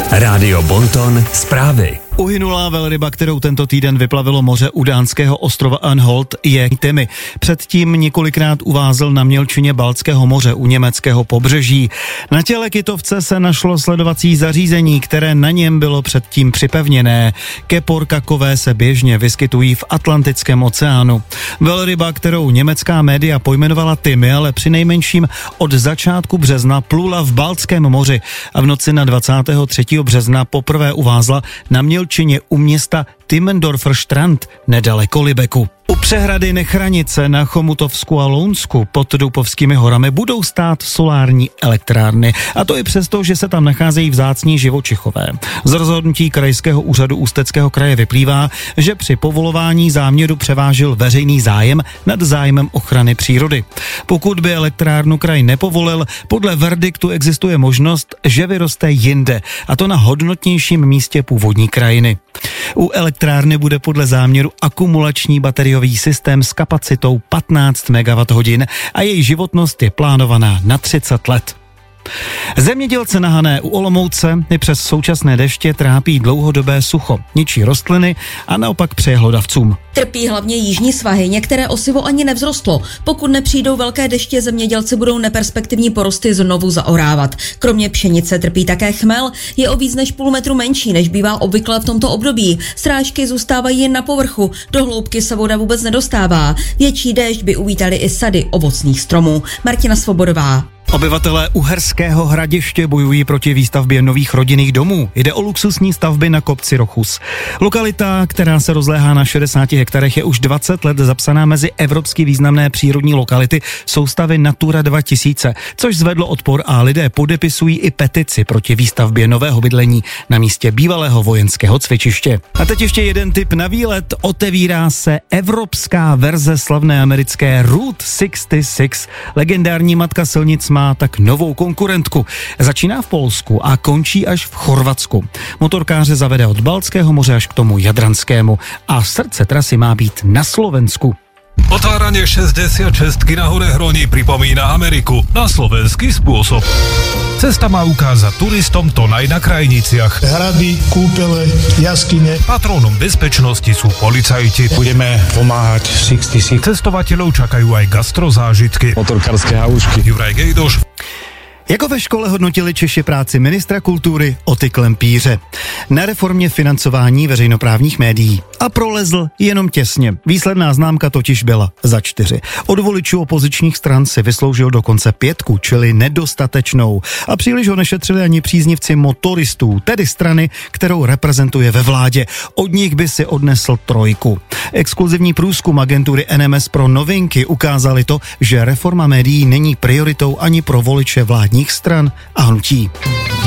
Rádio Bonton zprávy. Uhynulá velryba, kterou tento týden vyplavilo moře u dánského ostrova Anholt, je Timi. Předtím několikrát uvázl na mělčině Baltského moře u německého pobřeží. Na těle kytovce se našlo sledovací zařízení, které na něm bylo předtím připevněné. Keporkakové se běžně vyskytují v Atlantickém oceánu. Velryba, kterou německá média pojmenovala Timi, ale přinejmenším od začátku března plula v Baltském moři a v noci na 23. března poprvé uvázla na mělčině u města Timmendorfer Strand nedaleko Lübecku. U přehrady Nechranice na Chomutovsku a Lounsku pod Doupovskými horami budou stát solární elektrárny. A to i přesto, že se tam nacházejí vzácní živočichové. Z rozhodnutí krajského úřadu Ústeckého kraje vyplývá, že při povolování záměru převážil veřejný zájem nad zájmem ochrany přírody. Pokud by elektrárnu kraj nepovolil, podle verdiktu existuje možnost, že vyroste jinde, a to na hodnotnějším místě původní krajiny. U elektrárny bude podle záměru akumulační bateriový systém s kapacitou 15 MWh a její životnost je plánovaná na 30 let. Zemědělce na Hané u Olomouce i přes současné deště trápí dlouhodobé sucho, ničí rostliny a naopak přeje hlodavcům. Trpí hlavně jižní svahy, některé osivo ani nevzrostlo. Pokud nepřijdou velké deště, zemědělci budou neperspektivní porosty znovu zaorávat. Kromě pšenice trpí také chmel, je o víc než půl metru menší, než bývá obvykle v tomto období. Srážky zůstávají jen na povrchu, do hloubky se voda vůbec nedostává. Větší déšť by uvítali i sady ovocných stromů. Martina Svobodová. Obyvatelé Uherského Hradiště bojují proti výstavbě nových rodinných domů. Jde o luxusní stavby na kopci Rochus. Lokalita, která se rozléhá na 60 hektarech, je už 20 let zapsaná mezi evropsky významné přírodní lokality soustavy Natura 2000, což zvedlo odpor a lidé podepisují i petici proti výstavbě nového bydlení na místě bývalého vojenského cvičiště. A teď ještě jeden tip na výlet. Otevírá se evropská verze slavné americké Route 66. Legendární matka silnic má tak novou konkurentku. Začíná v Polsku a končí až v Chorvatsku. Motorkáře zavede od Baltského moře až k tomu Jadranskému a srdce trasy má být na Slovensku. Otváranie 66 na hore Hroni pripomína Ameriku na slovenský spôsob. Cesta má ukázať turistom to naj na krajniciach. Hrady, kúpele, jaskyne. Patrónom bezpečnosti sú policajti. Budeme pomáhať 66. Cestovateľov čakajú aj gastrozážitky. Motorkárske halušky. Juraj Gejdoš. Jako ve škole hodnotili Češi práci ministra kultury Oty Klempíře na reformě financování veřejnoprávních médií. A prolezl jenom těsně. Výsledná známka totiž byla za 4. Od voličů opozičních stran si vysloužil dokonce 5, čili nedostatečnou. A příliš ho nešetřili ani příznivci motoristů, tedy strany, kterou reprezentuje ve vládě. Od nich by si odnesl 3. Exkluzivní průzkum agentury NMS pro novinky ukázali to, že reforma médií není prioritou ani pro voliče vládních stran a hnutí.